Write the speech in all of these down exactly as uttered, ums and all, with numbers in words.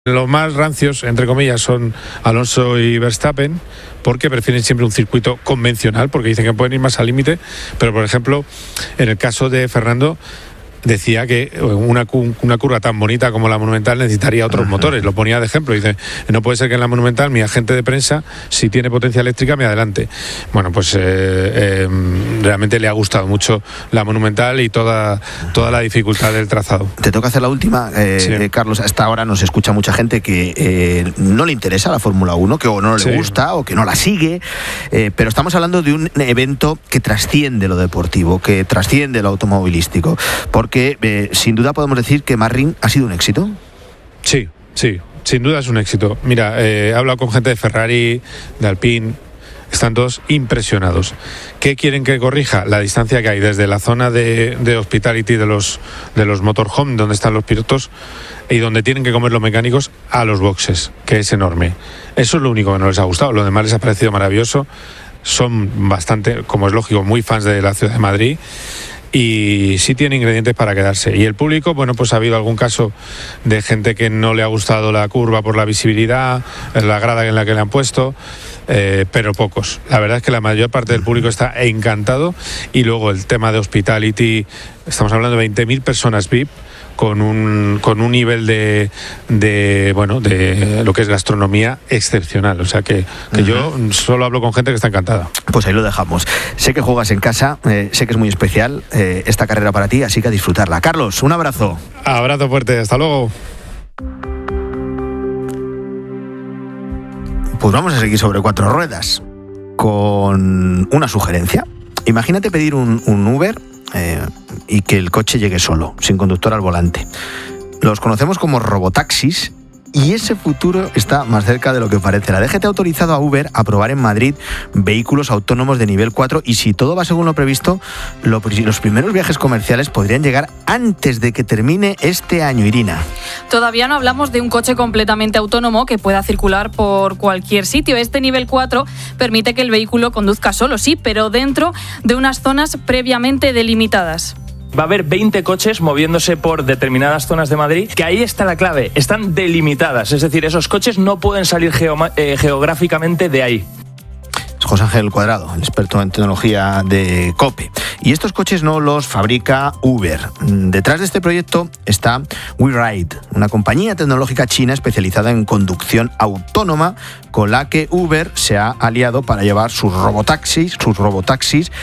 Los más rancios, entre comillas, son Alonso y Verstappen, porque prefieren siempre un circuito convencional, porque dicen que pueden ir más al límite, pero por ejemplo, en el caso de Fernando, decía que una, una curva tan bonita como la Monumental necesitaría otros Ajá. motores, lo ponía de ejemplo, dice, no puede ser que en la Monumental mi agente de prensa, si tiene potencia eléctrica, me adelante. Bueno, pues eh, eh, realmente le ha gustado mucho la Monumental y toda, toda la dificultad del trazado. Te toca hacer la última, eh, sí. eh, Carlos. Hasta ahora nos escucha mucha gente que eh, no le interesa la Fórmula uno, que o no le sí. gusta o que no la sigue, eh, pero estamos hablando de un evento que trasciende lo deportivo, que trasciende lo automovilístico, porque que eh, sin duda podemos decir que Marrin ha sido un éxito. Sí, sí, sin duda es un éxito. Mira, eh, he hablado con gente de Ferrari, de Alpine, están todos impresionados. ¿Qué quieren que corrija? La distancia que hay desde la zona de, de hospitality de los, de los motorhome, donde están los pilotos y donde tienen que comer los mecánicos, a los boxes, que es enorme. Eso es lo único que no les ha gustado. Lo demás les ha parecido maravilloso. Son bastante, como es lógico, muy fans de la ciudad de Madrid. Y sí tiene ingredientes para quedarse. Y el público, bueno, pues ha habido algún caso de gente que no le ha gustado la curva por la visibilidad, la grada en la que le han puesto, eh, pero pocos. La verdad es que la mayor parte del público está encantado. Y luego el tema de hospitality, estamos hablando de veinte mil personas V I P, con un con un nivel de, de bueno de lo que es gastronomía excepcional, o sea que, que uh-huh. yo solo hablo con gente que está encantada. Pues ahí lo dejamos. Sé que juegas en casa, eh, sé que es muy especial eh, esta carrera para ti, así que a disfrutarla. Carlos, un abrazo. Abrazo fuerte, hasta luego. Pues vamos a seguir sobre cuatro ruedas con una sugerencia. Imagínate pedir un, un Uber Eh, y que el coche llegue solo, sin conductor al volante. Los conocemos como robotaxis y ese futuro está más cerca de lo que parece. La D G T ha autorizado a Uber a probar en Madrid vehículos autónomos de nivel cuatro y si todo va según lo previsto, lo, los primeros viajes comerciales podrían llegar antes de que termine este año, Irina. Todavía no hablamos de un coche completamente autónomo que pueda circular por cualquier sitio. Este nivel cuatro permite que el vehículo conduzca solo, sí, pero dentro de unas zonas previamente delimitadas. Va a haber veinte coches moviéndose por determinadas zonas de Madrid, que ahí está la clave, están delimitadas, es decir, esos coches no pueden salir geoma- eh, geográficamente de ahí. José Ángel Cuadrado, el experto en tecnología de COPE. Y estos coches no los fabrica Uber. Detrás de este proyecto está WeRide, una compañía tecnológica china especializada en conducción autónoma con la que Uber se ha aliado para llevar sus robotaxis, sus robotaxis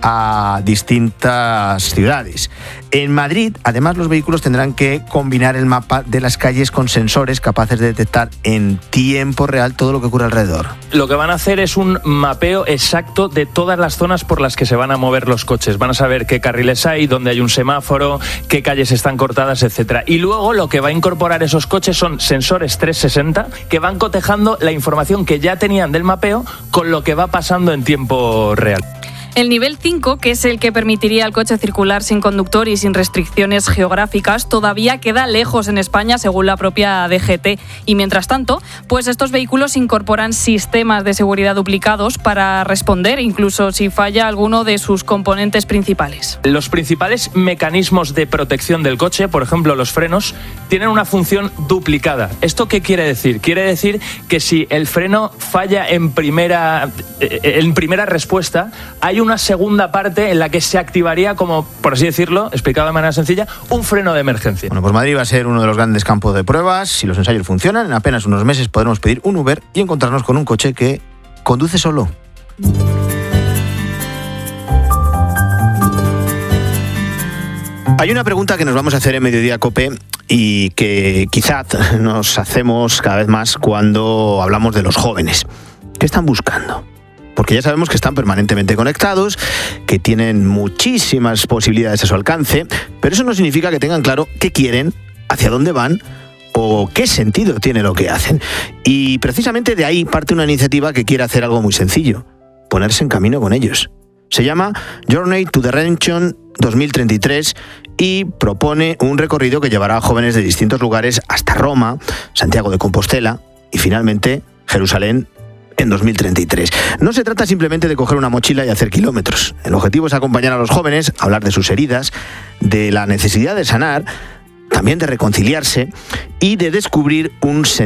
a distintas ciudades. En Madrid, además, los vehículos tendrán que combinar el mapa de las calles con sensores capaces de detectar en tiempo real todo lo que ocurre alrededor. Lo que van a hacer es un mapeo exacto de todas las zonas por las que se van a mover los coches. Van a saber qué carriles hay, dónde hay un semáforo, qué calles están cortadas, etcétera. Y luego lo que va a incorporar esos coches son sensores trescientos sesenta que van cotejando la información que ya tenían del mapeo con lo que va pasando en tiempo real. El nivel cinco, que es el que permitiría al coche circular sin conductor y sin restricciones geográficas, todavía queda lejos en España, según la propia D G T. Y mientras tanto, pues estos vehículos incorporan sistemas de seguridad duplicados para responder, incluso si falla alguno de sus componentes principales. Los principales mecanismos de protección del coche, por ejemplo los frenos, tienen una función duplicada. ¿Esto qué quiere decir? Quiere decir que si el freno falla en primera, en primera respuesta, hay un una segunda parte en la que se activaría como, por así decirlo, explicado de manera sencilla, un freno de emergencia. Bueno, pues Madrid va a ser uno de los grandes campos de pruebas. Si los ensayos funcionan, en apenas unos meses podremos pedir un Uber y encontrarnos con un coche que conduce solo. Hay una pregunta que nos vamos a hacer en Mediodía COPE y que quizás nos hacemos cada vez más cuando hablamos de los jóvenes. ¿Qué están buscando? Porque ya sabemos que están permanentemente conectados, que tienen muchísimas posibilidades a su alcance, pero eso no significa que tengan claro qué quieren, hacia dónde van o qué sentido tiene lo que hacen. Y precisamente de ahí parte una iniciativa que quiere hacer algo muy sencillo, ponerse en camino con ellos. Se llama Journey to the Redemption dos mil treinta y tres y propone un recorrido que llevará a jóvenes de distintos lugares hasta Roma, Santiago de Compostela y finalmente Jerusalén en dos mil treinta y tres. No se trata simplemente de coger una mochila y hacer kilómetros. El objetivo es acompañar a los jóvenes, hablar de sus heridas, de la necesidad de sanar, también de reconciliarse y de descubrir un sentido